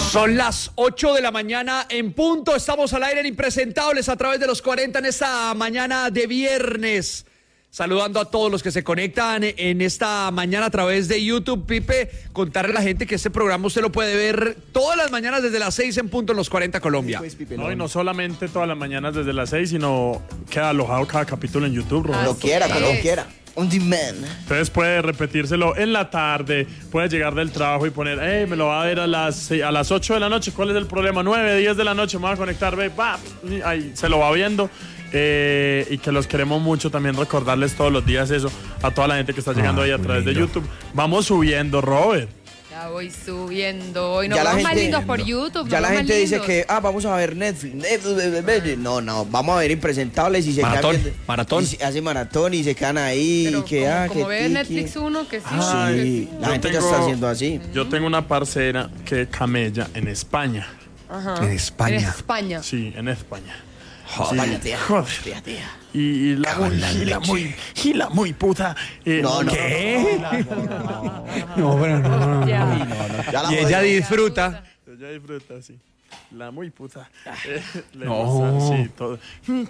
Son las 8 de la mañana en punto. Estamos al aire en Impresentables a través de los 40 en esta mañana de viernes. Saludando a todos los que se conectan en esta mañana a través de YouTube. Pipe, contarle a la gente que este programa usted lo puede ver todas las mañanas desde las 6 en punto en los 40 Colombia. No, y no solamente todas las mañanas desde las 6, sino queda alojado cada capítulo en YouTube. Cuando quiera. On demand. Entonces puede repetírselo en la tarde, puede llegar del trabajo y poner, me lo va a ver a las 8 de la noche, ¿cuál es el problema? 9, 10 de la noche, me voy a conectar, ahí se lo va viendo. Y que los queremos mucho, también recordarles todos los días eso a toda la gente que está llegando ahí a través de YouTube. Vamos subiendo, Robert. Ya voy subiendo. Hoy nos Ya la vamos más gente- lindos por YouTube. Ya nos la vamos gente más dice lindos. que vamos a ver Netflix. No, vamos a ver Impresentables y se Maratón, quedan viendo- maratón. y se hace maratón y se quedan ahí Pero y que como que ve tiki. Netflix uno, que sí. Sí, que sí. la gente ya está haciendo así. Yo tengo una parcera que camella en España. Ajá. En España. En España. Sí, en España. Vaya, tía. Joder. Tía. Y la muy puta. No. ¿Qué? No, pero no. Ya. Ya la Y ella jodieron. disfruta. Ella disfruta, sí. La muy puta. Le No. gusta, sí, todo.